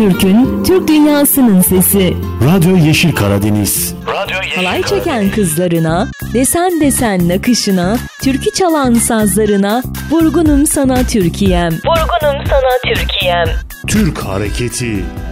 Türk'ün, Türk dünyasının sesi. Radyo Yeşil Karadeniz. Halay çeken kızlarına, desen desen nakışına, türkü çalan sazlarına, vurgunum sana Türkiye'm. Vurgunum sana Türkiye'm. Türk hareketi.